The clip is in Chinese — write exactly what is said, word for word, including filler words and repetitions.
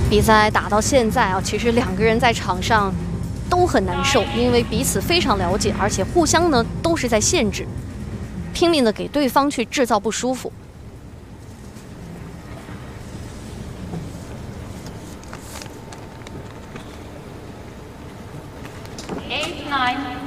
比赛打到现在啊，其实两个人在场上都很难受，因为彼此非常了解，而且互相呢都是在限制，拼命的给对方去制造不舒服。 Eight nine.